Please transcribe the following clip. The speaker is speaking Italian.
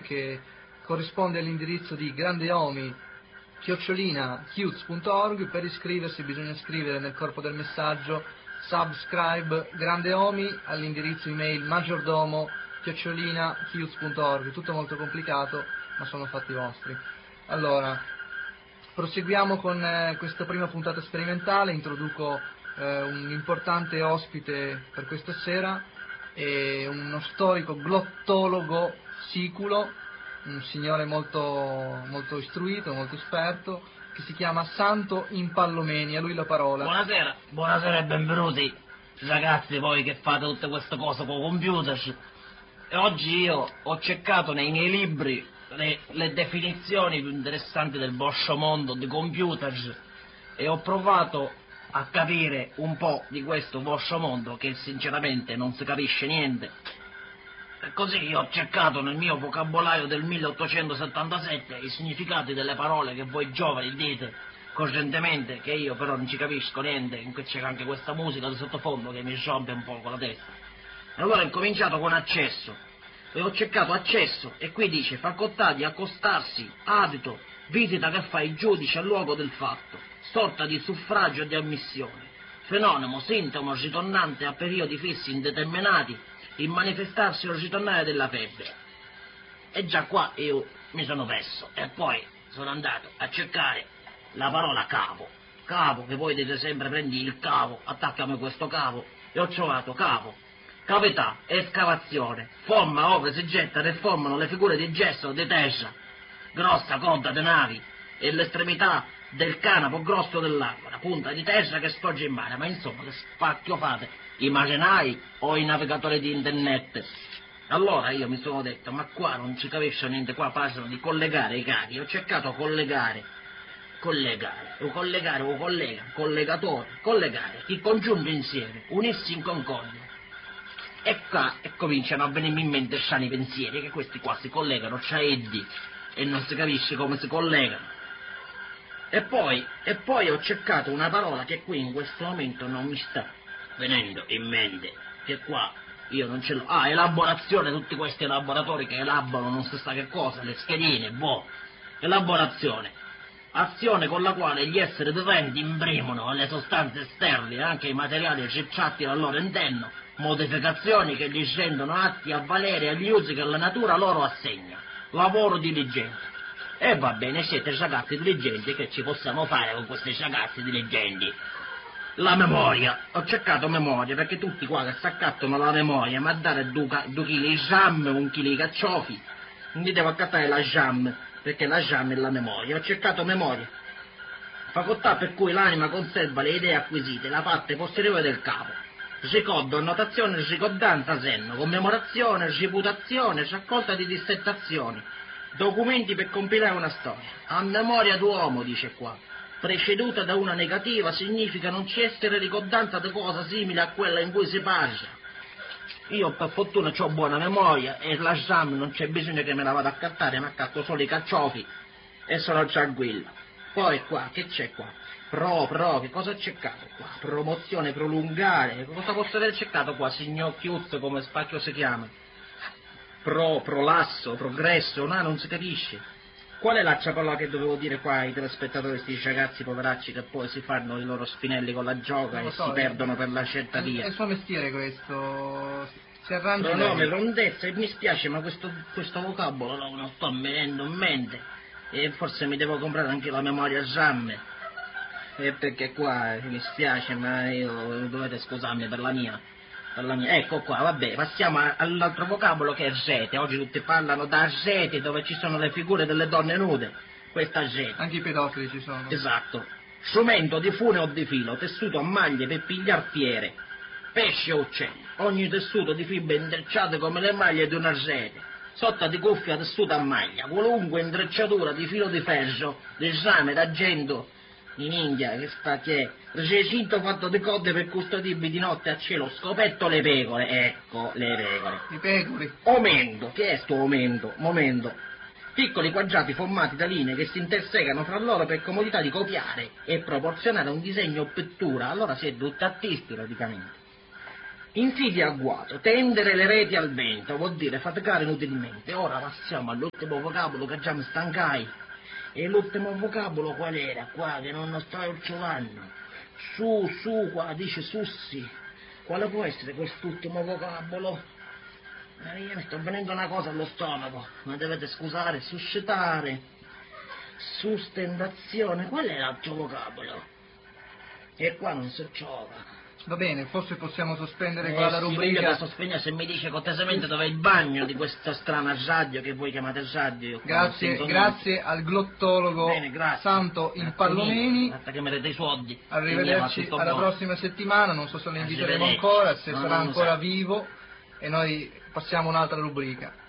che corrisponde all'indirizzo di grandeomi@chiuz.org. Per iscriversi bisogna scrivere nel corpo del messaggio subscribe Grande Omi all'indirizzo email maggiordomo@chiuz.org. Tutto molto complicato, ma sono fatti vostri. Allora, proseguiamo con questa prima puntata sperimentale. Introduco un importante ospite per questa sera, uno storico glottologo siculo, un signore molto istruito, molto esperto, che si chiama Santo Impallomeni. A lui la parola. Buonasera e benvenuti ragazzi, voi che fate tutte queste cose con computer. E oggi io ho cercato nei miei libri le definizioni più interessanti del vostro mondo di computer e ho provato a capire un po' di questo vostro mondo, che sinceramente non si capisce niente. E così io ho cercato nel mio vocabolario del 1877 i significati delle parole che voi giovani dite correntemente, che io però non ci capisco niente, c'è anche questa musica di sottofondo che mi rompe un po' con la testa. E allora ho incominciato con accesso, e ho cercato accesso, e qui dice facoltà di accostarsi, abito, visita che fa il giudice al luogo del fatto, sorta di suffragio di ammissione, fenomeno, sintomo ritornante a periodi fissi indeterminati, il manifestarsi o ritornare della febbre. E già qua io mi sono perso, e poi sono andato a cercare la parola cavo, che voi dite sempre prendi il cavo, attaccami questo cavo, e ho trovato cavo, cavità, escavazione, forma, opere si gettano e formano le figure di gesso o di terra, grossa coda di navi, e l'estremità del canapo grosso dell'acqua, punta di terra che sporge in mare. Ma insomma, che spacchio fate? I marinai o i navigatori di internet? Allora io mi sono detto, ma qua non ci capisco niente, qua parlano di collegare i cavi. Ho cercato collegare, collegare, chi congiunge insieme, unirsi in concordia. E qua cominciano a venirmi in mente strani pensieri, che questi qua si collegano tra eddi e non si capisce come si collegano. E poi ho cercato una parola che qui in questo momento non mi sta venendo in mente, che qua io non ce l'ho. Elaborazione, tutti questi elaboratori che elaborano non si sa che cosa, le schedine, elaborazione, azione con la quale gli esseri viventi imprimono alle sostanze esterni, anche i materiali ricreati dal loro interno, modificazioni che gli rendono atti a valere agli usi che la natura loro assegna, lavoro diligente. E va bene, siete ragazzi diligenti, che ci possiamo fare con questi ragazzi diligenti? La memoria, ho cercato memoria, perché tutti qua che si accattano la memoria, ma dare 2 kg di jam, 1 kg di carciofi, non devo accattare la jam, perché la jam è la memoria. Ho cercato memoria, facoltà per cui l'anima conserva le idee acquisite, la parte posteriore del capo, ricordo, annotazione, ricordanza, senno, commemorazione, riputazione, raccolta di dissertazioni, documenti per compilare una storia. A memoria d'uomo, dice qua, preceduta da una negativa, significa non ci essere ricordanza di cosa simile a quella in cui si parla. Io per fortuna ho buona memoria e la jam non c'è bisogno che me la vada a cattare, ma accatto solo i carciofi e sono tranquillo. Poi qua, che c'è qua? Che cosa ho cercato qua? Promozione, prolungare, cosa posso aver cercato qua, signor Chiuz, come spacchio si chiama? Prolasso, progresso, no, non si capisce. Qual è l'altra parola che dovevo dire qua ai telespettatori, questi ragazzi poveracci che poi si fanno i loro spinelli con la gioca e si perdono per la certa via? È il suo mestiere questo, si arrangia. Pronome, rondezza, e mi spiace, ma questo vocabolo non sto venendo in mente, e forse mi devo comprare anche la memoria RAM, perché qua mi spiace, ma io dovete scusarmi per la mia. Ecco qua, vabbè, passiamo all'altro vocabolo che è rete. Oggi tutti parlano da rete, dove ci sono le figure delle donne nude. Questa rete. Anche i pedofili ci sono. Esatto. Strumento di fune o di filo, tessuto a maglie per pigliar fiere. Pesce o uccello. Ogni tessuto di fibre intrecciate come le maglie di una rete. Sorta di cuffia tessuta a maglia. Qualunque intrecciatura di filo di ferro, di rame, d'argento, in India, che è recinto fatto di corde per custodirvi di notte a cielo, scoperto le pecore, ecco, le pecore. I pecori. Omendo, che è sto omendo? Momento. Piccoli quadrati formati da linee che si intersecano fra loro per comodità di copiare e proporzionare un disegno o pittura, allora si è tutti artisti praticamente. Insidia agguato, tendere le reti al vento, vuol dire faticare inutilmente. Ora passiamo all'ultimo vocabolo che già mi stancai. E l'ultimo vocabolo qual era? Qua che non lo sto trovando. Su, qua dice sussi. Quale può essere quest'ultimo vocabolo? Io mi sto venendo una cosa allo stomaco, ma dovete scusare, suscitare, sustentazione, qual è l'altro vocabolo? E qua non si trova. Va bene, forse possiamo sospendere qua la Sì, meglio rubrica. che sospenda se mi dice cortesemente dove è il bagno di questa strana radio che voi chiamate radio. Grazie al glottologo Bene, grazie. Santo Impallomeni. Basta che mi date i soldi. Arrivederci alla prossima settimana, non so se lo inviteremo Arrivederci. ancora, se No, sarà non lo ancora so. vivo, e noi passiamo a un'altra rubrica.